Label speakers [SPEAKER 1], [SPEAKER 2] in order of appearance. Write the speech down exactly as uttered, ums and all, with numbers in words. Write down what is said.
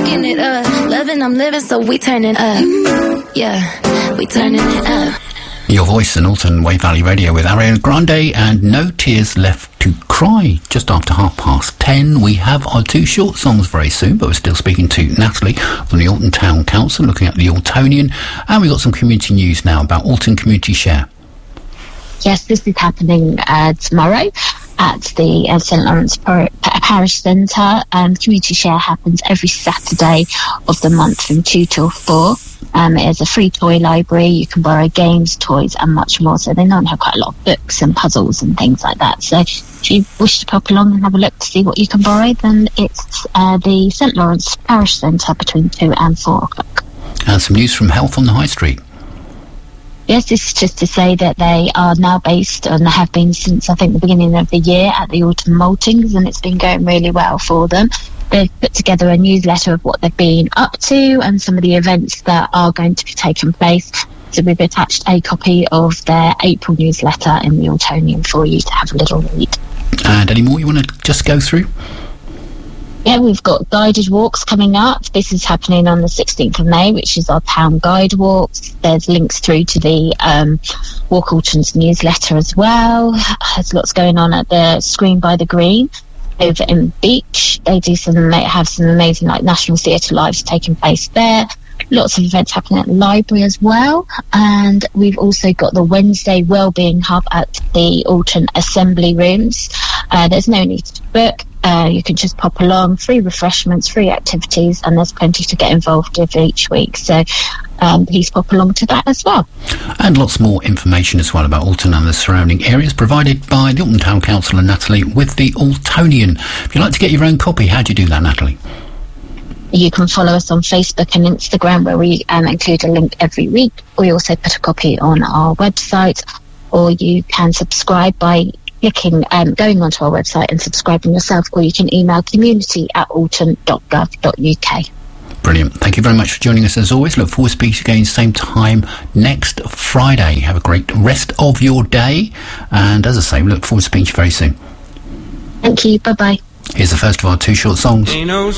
[SPEAKER 1] Cooking it up, loving, I'm living, so we turning up. Yeah, we turning it up.
[SPEAKER 2] Your voice in Alton Wave Valley Radio with Ariana Grande and No Tears Left to Cry. Just after half past ten, we have our two short songs very soon, but we're still speaking to Natalie from the Alton Town Council, looking at the Altonian, and we've got some community news now about Alton Community Share.
[SPEAKER 3] Yes, this is happening uh, tomorrow at the uh, St Lawrence Par- Parish Centre. Um, community Share happens every Saturday of the month from two till four. Um, it is a free toy library. You can borrow games, toys and much more. So they normally have quite a lot of books and puzzles and things like that. So if you wish to pop along and have a look to see what you can borrow, then it's uh, the St Lawrence Parish Centre between two and four o'clock.
[SPEAKER 2] And some news from Health on the High Street.
[SPEAKER 3] Yes, this is just to say that they are now based, and they have been since I think the beginning of the year, at the Alton Maltings, and it's been going really well for them. They've put together a newsletter of what they've been up to and some of the events that are going to be taking place. So we've attached a copy of their April newsletter in the Altonian for you to have a little read.
[SPEAKER 2] And any more you want to just go through?
[SPEAKER 3] Yeah, we've got guided walks coming up. This is happening on the sixteenth of May, which is our town guide walks. There's links through to the um, Walk Alton's newsletter as well. There's lots going on at the Screen by the Green over in Beach. They do some, they have some amazing like National Theatre Lives taking place there. Lots of events happening at the library as well. And we've also got the Wednesday Wellbeing Hub at the Alton Assembly Rooms. Uh, there's no need to book. Uh, you can just pop along, free refreshments, free activities, and there's plenty to get involved with each week. So um, please pop along to that as well.
[SPEAKER 2] And lots more information as well about Alton and the surrounding areas provided by the Alton Town Council and Natalie with the Altonian. If you'd like to get your own copy, how do you do that, Natalie?
[SPEAKER 3] You can follow us on Facebook and Instagram, where we um, include a link every week. We also put a copy on our website, or you can subscribe by clicking, um, going onto our website and subscribing yourself, or you can email community at alton dot gov dot uk.
[SPEAKER 2] Brilliant. Thank you very much for joining us as always. Look forward to speaking again same time next Friday. Have a great rest of your day. And as I say, we look forward to speaking to you very soon.
[SPEAKER 3] Thank you. Bye-bye.
[SPEAKER 2] Here's the first of our two short songs.